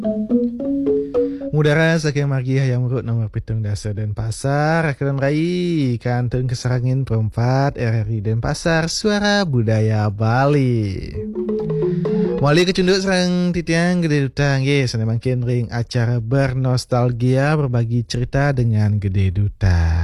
Mudara saking margi hayam urut nomor pitung dasa Denpasar akan rai kantun kesarangin perempat RRI Denpasar Suara Budaya Bali. Wali kecunduk serang titiang Gede Duta nggih sana makin ring acara bernostalgia berbagi cerita dengan Gede Duta.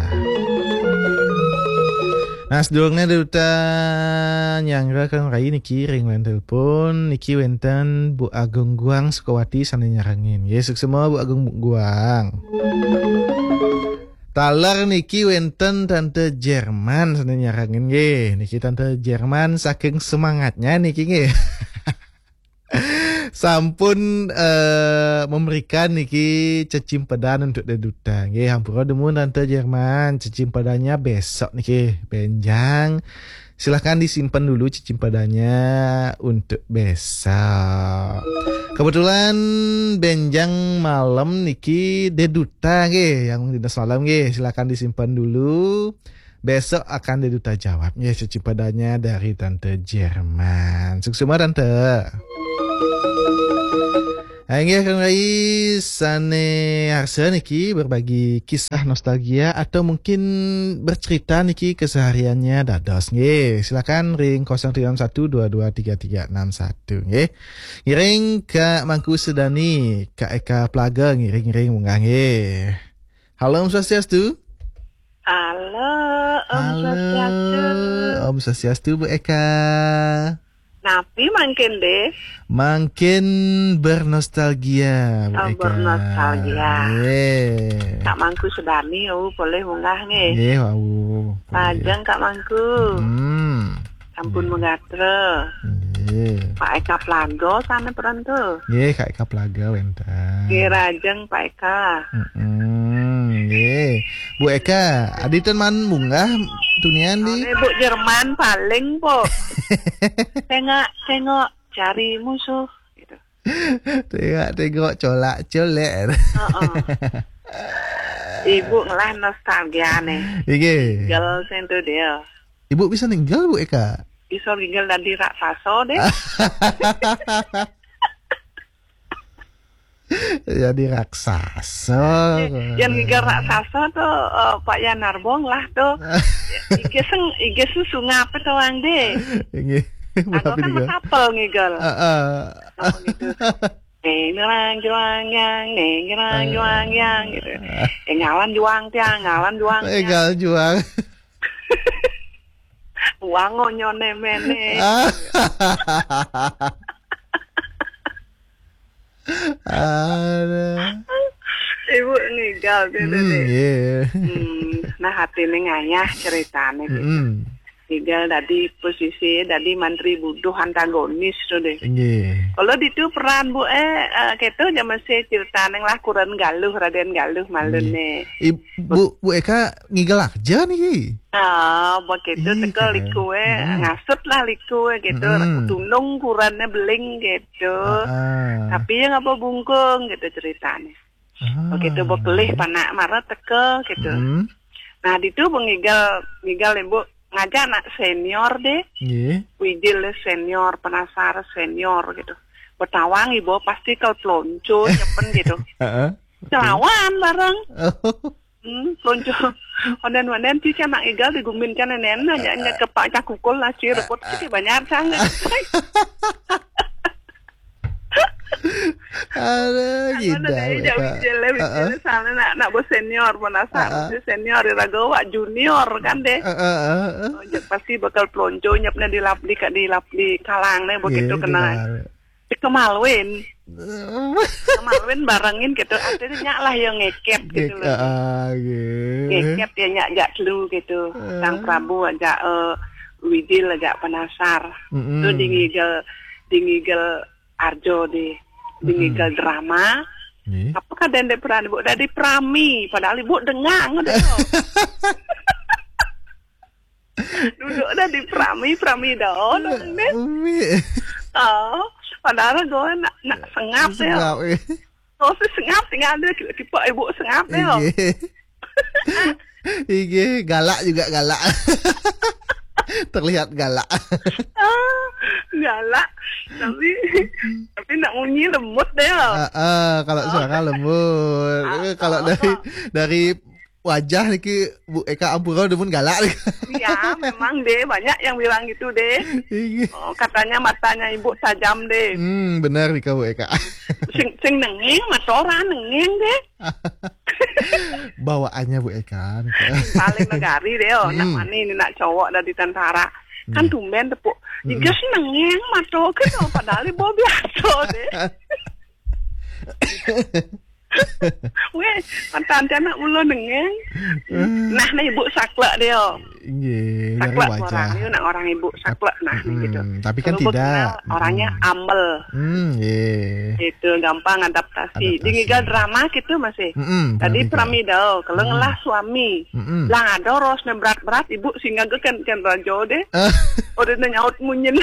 Nah sedurungnya Duta nyangga kang rai niki ring len telepon niki wenten Bu Agung Guang Sukawati sana nyarangin. Yesuk semua Bu Agung Guang. Talar niki wenten Tante Jerman sana nyarangin nggih. Niki Tante Jerman saking semangatnya niki nggih. Sampun memberikan niki cecimpedan untuk Duta. Nggih hampura demun Tante Jerman cecimpadannya besok niki benjang. Silahkan disimpan dulu cicimpadannya untuk besok. Kebetulan benjang malam niki Duta nggih yang dinas malam nggih. Silahkan disimpan dulu. Besok akan Duta jawab nggih cicimpadannya dari Tante Jerman. Sukses semua Tante. Nggih kang rai sane harsa niki berbagi kisah nostalgia atau mungkin bercerita niki kesehariannya dados nggih. Silakan ring 0361223361 nggih. Ngiring Kak Mangku Sedani, Kak Eka Plaga ngiring-ngiring munggah nggih. Halo Om Swastiastu. Halo Om Swastiastu. Om Swastiastu Bu Eka. Napi makin deh. Makin bernostalgia Bu Eka. Bernostalgia. Yeah. Kak Mangku Sedani, boleh munggah nih. Yeah, wow. Pajang Kak Mangku. Sampun mengatre. Yeah. Pak Eka Plago sana perantu. Yeah, Kak Eka Plaga wenta. Kirajeng Pak Eka. Yeah. Bu Eka, aditan man munggah tunian di. Bu Jerman paling po. Tengok cari musuh gitu. Tengok colak-colek. Ibu ngelah nostalgia nih. Iya. Gal sentuh dia. Ibu bisa ninggal Bu Eka? Bisa tinggal dari raksasa deh. Jadi raksasa. Yang tinggal raksasa tuh Pak Yanarbong lah tuh. Ige susu ngapa tuh ang deh. Aku kan makapel ngigal. Gitu. Ngerang juang yang gitu. Ngalan juang tiang. Ngalan juang. Wango nyone mene. Ibu ngigal gitu deh. Nah hati ini ngayah ceritanya gitu. Ngigal dari posisi dari Menteri Buduh antagonis tuh deh. Kalau itu peran Bu gitu zaman saya cerita neng lah kurang galuh Raden Galuh malun nih. Bu Eka ngigal aja nih. Begitu tekel liku ngasut lah liku gitu. Tunung kurannya beling gitu. Tapi ya ngapa bungkung gitu ceritanya. Begitu bebelih panak marah tekel gitu. Nah itu ngigal Ibu ngajak anak senior deh. Wijil senior, penasar senior gitu. Bertawang Ibu pasti kau pelonco nyepen gitu. Celawan bareng. Pelonco. Onden sih anak igal digumin kan nenek aja kepak cakukul lah sih repot sih banyak sangat. Ada gila. Wijil sana nak bos senior penasar senior iragawa junior kan deh. Pasti bakal pelonco nyepnya di kalang nih begitu kena. Kemalwin barengin gitu artinya lah yang ngekep gitu loh. Ngekep ya nyak lu gitu. Sang Prabu aja Widil aja penasar. Itu dingigel Arjo dingigel drama. Apakah dende peran Ibu dari Prami padahal Ibu dengang udah. Duduk udah di Prami daun deh. Padahal gue nak sengap ya. Sengap tinggal ada kipak Ibu sengap ya. Galak juga galak. Terlihat galak. Galak. Tapi nak bunyi lembut deh. Kalau suara lembut. Kalau dari wajah nih Bu Eka Ampuro demun galak nih. Ya, memang deh banyak yang bilang gitu deh. Katanya matanya ibu tajam deh. Benar nih Bu Eka. Sing nengeng, matoran nengeng deh. Bawaannya Bu Eka. Paling negari deh, nak ini nak cowok dari tentara. Kan tumben tepuk. Jika sih nengeng, mato kan padahal ibu biasa deh. Weh, pantai anak mulu nengeng. Nah, nih ibu saklek dia. Iya, dari saklek wajah. Nak orang ibu saklek nah gitu. Tapi kan tidak. Orangnya ambel. Iya. Itu gampang adaptasi. Di ngigal drama gitu masih. Tadi Pramida, kalau ngelah suami. Lah ada rosnya berat-berat ibu singa kan rajo deh. Udah nyaut munyin.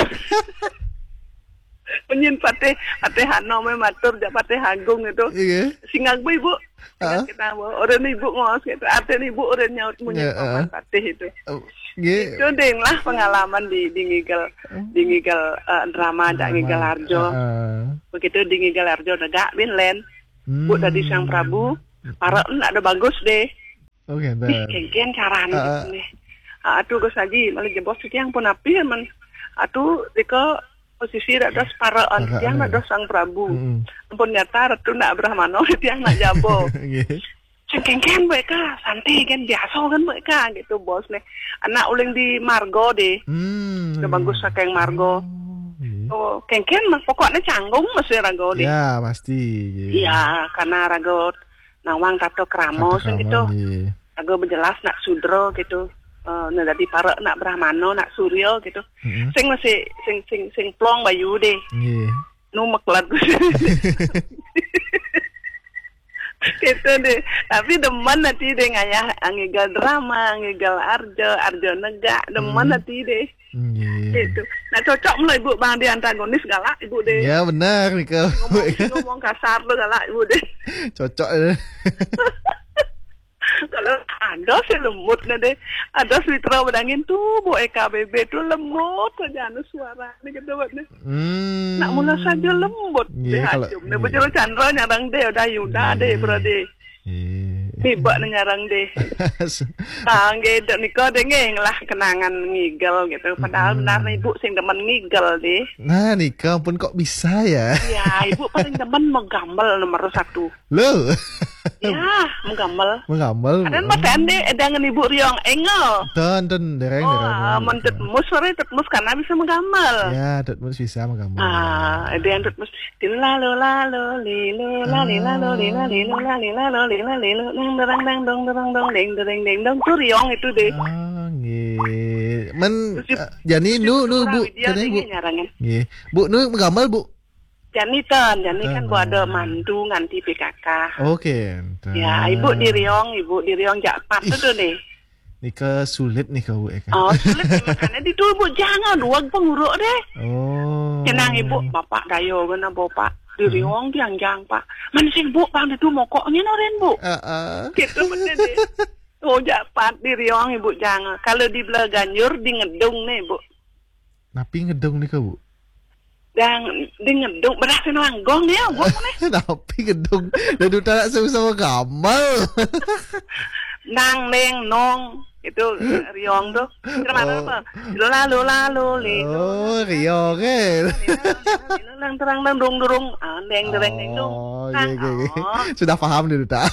Penyin pate hano me matur ja pate hagung itu. Iya. Singag ibu. Kita orang ibu ngos gitu. Ate ibu orang nyaut munyin pate itu. Itu deh lah pengalaman di ngigel drama jak ngigel Arjo. Begitu di ngigel Arjo negak binlen. Bu tadi Sang Prabu, para ada bagus deh. Oke, kengken caranya nih. Atuh Gus Haji, malah jebos yang pun api man. Atuh diko posisi ada separaan tiang ada Sang Prabu. Ampun nyata ratu nak Brahmano tiang nak jabo. Cengkengken mereka santai kan biasa kan mereka gitu bos nih. Anak uling di Margo deh. Udah bagus sakeng Margo. Oh, kengken mah pokoknya canggung masih rago deh. Ya, pasti. Iya, karena rago nawang tato kramo gitu. Rago berjelas nak sudro gitu. Nah dari para nak Brahmano nak Suryo gitu. Sing masih sing plong bayu deh. Numek lagu. Gitu deh. Tapi demen nanti deh ngayah ngigal drama, ngigal Arjo negak, demen nanti deh. Gitu. Nah cocok mulai ibu bang di antagonis galak ibu deh. Ya benar nih kau. Ngomong kasar lu galak ibu deh. Cocok. Kalau ada sih lembut deh, ada Switra bedangin tuh, Bu EKBB tuh lembut saja anu suara nih gitu banget. Nak mula saja lembut deh hajum. Nih betul Chandra nyarang deh, udah Yuda deh berarti. Tiba nyarang deh. Gitu nih kau dengeng lah kenangan ngigel gitu. Padahal benar ibu sing demen ngigel deh. Nah Nika pun kok bisa ya? Ya ibu paling demen menggamel nomor 1. Loh. Ya, menggamel. Ada mah ande edangan ibu riong engel. Dan dereng. Mentut mus sore tetmus karena bisa menggamel. Ya, tetmus bisa menggamel. Ada yang tetmus lilo deng dong tuh riong itu deh. Nggih. Jani nu Bu, jani Bu. Nggih. Bu nu menggamel Bu. Jani kan Bu ada mandu nganti PKK. Oke. Ya, ibu di riong jak pat itu deh. Nika sulit nih kau Eka. Oh, sulit makanya di tubuh jangan duang penguruk deh. Oh. Kenang ibu, bapak dayo kena bapak di riong tiang Pak. Man sing Bu bang itu mokoknya noren Bu. Gitu bener deh. Oh, jak pat di riong ibu jangan. Kalau di belah Ganjur di ngedung nih Bu. Napi ngedung nih kau Bu. Dan di ngedung berhasil langgong ya Bu nih. Napi ngedung. Dan udah sama-sama gamal. Nang neng nong itu riong tuh. Kemana apa? Lalu. Oh, riong kan. Lang terang dong. Deng dong. Oh, iya. Sudah paham nih Duta.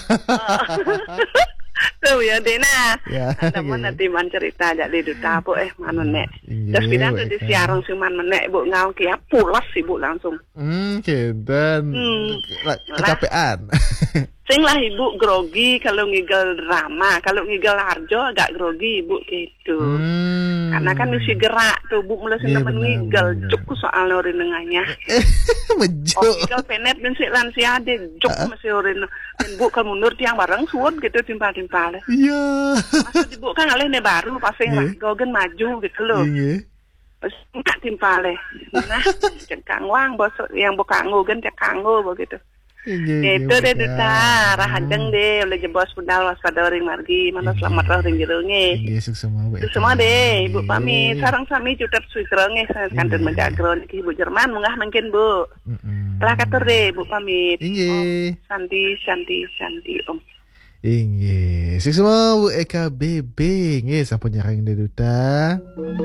Tuh ya Dena. Ya. Teman nanti man cerita aja di Duta Bu mana nek. Terus kita tuh di siarong siman menek Bu ngau kia pulas ibu langsung. Kenten. Kecapean. Sing lah ibu grogi kalau ngigel drama, kalau ngigel Arjo agak grogi ibu gitu. Karena kan mesti gerak tuh bu mulai temen ngigel, cukup soal orin nengahnya. Mejuk. Ngigel penet dan si lansia deh, cukup masih orin. Dan bu kalau mundur tiang bareng suut gitu timpal-timpal. Iya. Maksud ibu kan alih nih baru pasti lah, gogen maju gitu loh. Pas nggak timpal Nah, cek kangwang bos yang buka ngogen cek kanggo begitu. Itu deh duta, rahanjeng deh, oleh jebos fundal waspada ring margi, mana selamat lah ring jerunge. Suk semua deh, Ibu pamit. Sarang sami cutat suikronge, kanten menjagron, Ibu Jerman munggah mungkin Bu. Lah katur deh, Ibu pamit. Santi, Om. Inggih, sik semua Bu Eka Bebe, nggih sampun nyarang deh duta.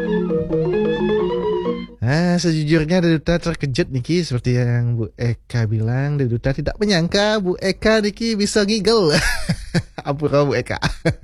Sejujurnya Deduta terkejut niki seperti yang Bu Eka bilang. Deduta tidak menyangka Bu Eka niki bisa ngigel. Ampura Bu Eka.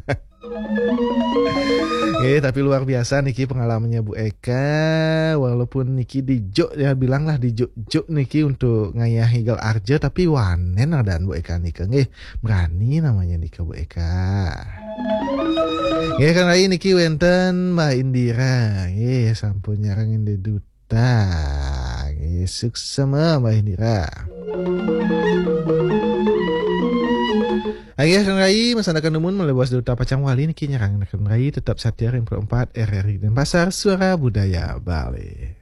Tapi luar biasa niki pengalamannya Bu Eka. Walaupun niki dijuk ya bilang lah dijuk niki untuk ngayah ngigel arja, tapi wanen dan Bu Eka nika nggih berani namanya nika Bu Eka. Nggih kan hari niki wenten Mbak Indira. Nggih sampun nyarangin Deduta. Nggih sukses Mbak Indira. Akhirnya Rai Masanakan Numun melewas Duta Pacang Wali niki nyarang Rai tetap Satya Ring 4 RRI Denpasar Suara Budaya Bali.